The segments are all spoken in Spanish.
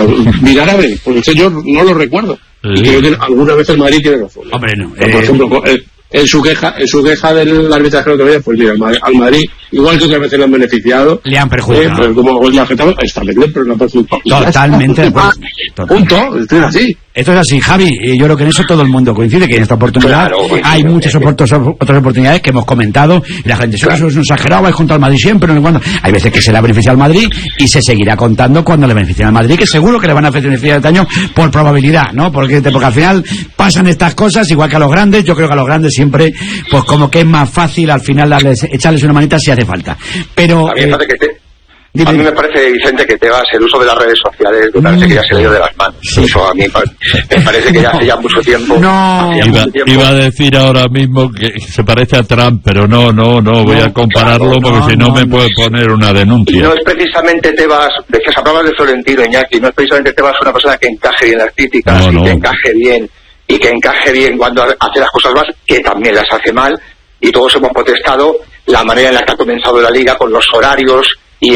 mirar a ver, porque yo no lo recuerdo. Y creo que alguna vez el Madrid tiene razón. Hombre, no. Por ejemplo, en su queja del arbitraje de otro día, pues mira, al Madrid, igual que otras veces le han beneficiado, le han perjudicado. Pero como gol de Getafe, esta vez pero no ha perjudicado. Totalmente de acuerdo. Punto, esto es así. Esto es así, Javi, y yo creo que en eso todo el mundo coincide, que en esta oportunidad hay muchas otras oportunidades que hemos comentado, y la gente, eso es un exagerado, vais contra el Madrid siempre, no sé cuándo. Hay veces que se le ha beneficiado al Madrid, y se seguirá contando cuando le beneficien al Madrid, que seguro que le van a beneficiar este año por probabilidad, ¿no? Porque al final pasan estas cosas, igual que a los grandes. Yo creo que a los grandes siempre, pues como que es más fácil al final echarles una manita si hace falta. Pero... A mí me parece, Vicente, que el uso de las redes sociales, me parece que ya se le dio de las manos. Sí. Eso a mí me parece que ya hace ya mucho tiempo. Iba a decir ahora mismo que se parece a Trump, pero no voy a compararlo porque si no me puede poner una denuncia. No es precisamente Tebas, de que se hablaba de Florentino, Iñaki, no es precisamente Tebas una persona que encaje bien las críticas, y que encaje bien cuando hace las cosas más, que también las hace mal, y todos hemos protestado la manera en la que ha comenzado la Liga con los horarios y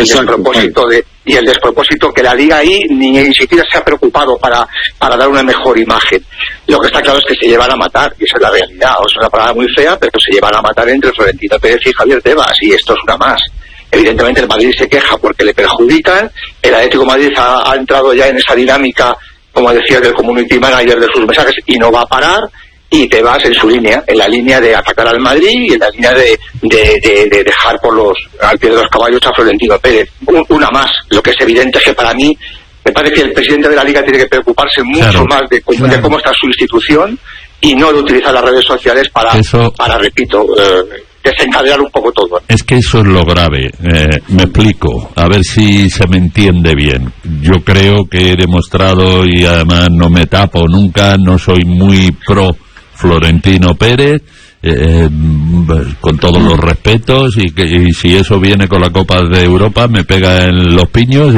el despropósito que la Liga ahí ni siquiera se ha preocupado para dar una mejor imagen. Lo que está claro es que se llevan a matar, y esa es la realidad. Es una palabra muy fea, pero se llevan a matar entre Florentino Pérez y Javier Tebas, y esto es una más. Evidentemente el Madrid se queja porque le perjudican, el Atlético de Madrid ha entrado ya en esa dinámica, como decía, del community manager de sus mensajes, y no va a parar. Y te vas en su línea, en la línea de atacar al Madrid y en la línea de dejar al pie de los caballos a Florentino Pérez. Una más. Lo que es evidente es que para mí me parece que el presidente de la Liga tiene que preocuparse mucho más de cómo está su institución y no de utilizar las redes sociales para repito, desencadenar un poco todo. Es que eso es lo grave. Me explico, a ver si se me entiende bien. Yo creo que he demostrado, y además no me tapo nunca, no soy muy pro Florentino Pérez, con todos los respetos, y si eso viene con la Copa de Europa me pega en los piños y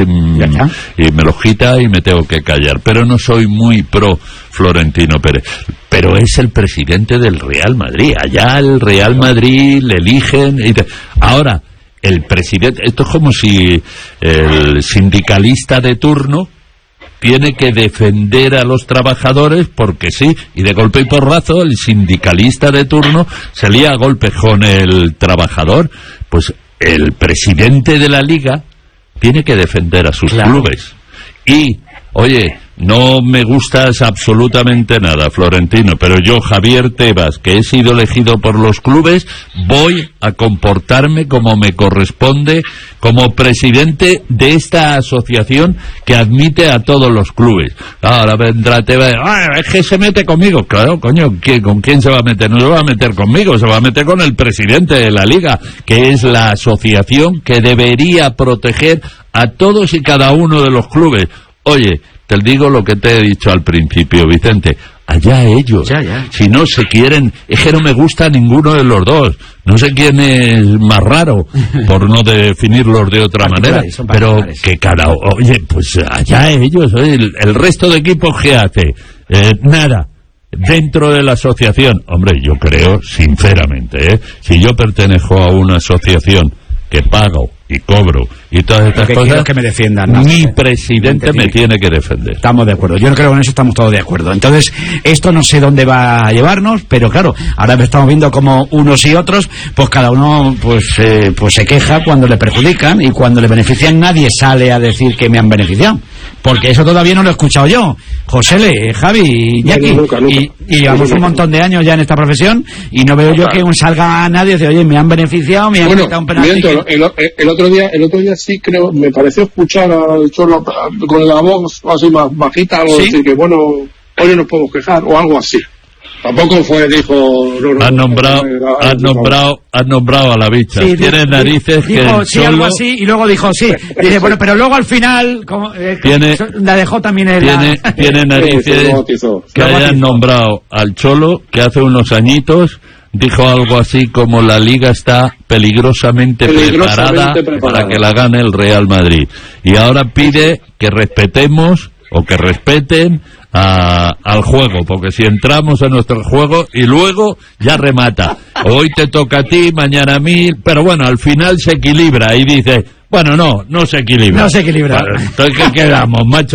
me lo quita y me tengo que callar, pero no soy muy pro Florentino Pérez. Pero es el presidente del Real Madrid, allá el Real Madrid le eligen ahora el presidente, esto es como si el sindicalista de turno tiene que defender a los trabajadores porque sí, y de golpe y porrazo el sindicalista de turno se lía a golpes con el trabajador. Pues el presidente de la Liga tiene que defender a sus clubes. Y, oye, no me gustas absolutamente nada, Florentino, pero yo, Javier Tebas, que he sido elegido por los clubes, voy a comportarme como me corresponde como presidente de esta asociación que admite a todos los clubes. Ahora vendrá Tebas, es que se mete conmigo. Claro, coño, ¿con quién se va a meter? No se va a meter conmigo, se va a meter con el presidente de la Liga, que es la asociación que debería proteger a todos y cada uno de los clubes. Oye, te digo lo que te he dicho al principio, Vicente, allá ellos. Si no se quieren, es que no me gusta ninguno de los dos. No sé quién es más raro, por no definirlos de otra manera, pero que oye, pues allá ellos. Oye, el resto de equipos, ¿qué hace? Nada. Dentro de la asociación, hombre, yo creo, sinceramente, si yo pertenezco a una asociación que pago y cobro y todas estas cosas, que me defiendan, mi presidente me tiene que defender. Estamos de acuerdo, yo creo que en eso estamos todos de acuerdo. Entonces, esto no sé dónde va a llevarnos, pero claro, ahora estamos viendo como unos y otros, pues cada uno pues se queja cuando le perjudican, y cuando le benefician nadie sale a decir que me han beneficiado, porque eso todavía no lo he escuchado yo. José, Javi, Iñaki, nunca. Y llevamos un montón de años ya en esta profesión y no veo yo que salga a nadie y dice, oye, me han beneficiado, me han quitado un penalti. El otro día sí creo, me pareció escuchar al Cholo con la voz así más bajita, algo decir que bueno, hoy no nos podemos quejar, o algo así. Tampoco dijo... Has nombrado a la bicha. Sí, tiene narices dijo, que el sí, Cholo... algo así, y luego dijo sí. Dice, bueno, pero luego al final... la dejó también en Tiene narices que hayan nombrado al Cholo, que hace unos añitos dijo algo así como la Liga está peligrosamente preparada para que la gane el Real Madrid. Y ahora pide que respetemos o que respeten al juego, porque si entramos en nuestro juego y luego ya remata, hoy te toca a ti, mañana a mí, pero bueno, al final se equilibra y dice, bueno, no se equilibra. No se equilibra. Bueno, entonces, ¿qué quedamos, macho?